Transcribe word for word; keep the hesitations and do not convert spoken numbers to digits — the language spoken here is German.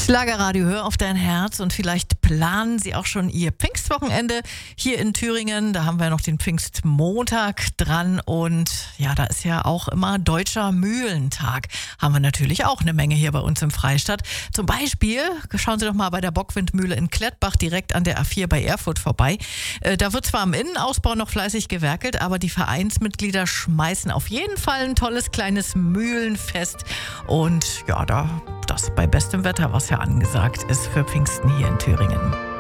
Schlagerradio, hör auf dein Herz, und vielleicht planen Sie auch schon Ihr Pfingstwochenende hier in Thüringen. Da haben wir noch den Pfingstmontag dran, und ja, da ist ja auch immer Deutscher Mühlentag. Haben wir natürlich auch eine Menge hier bei uns im Freistaat. Zum Beispiel, schauen Sie doch mal bei der Bockwindmühle in Klettbach direkt an der A vier bei Erfurt vorbei. Äh, da wird zwar am Innenausbau noch fleißig gewerkelt, aber die Vereinsmitglieder schmeißen auf jeden Fall ein tolles kleines Mühlenfest, und ja, da das bei bestem Wetter, was ja angesagt ist für Pfingsten hier in Thüringen.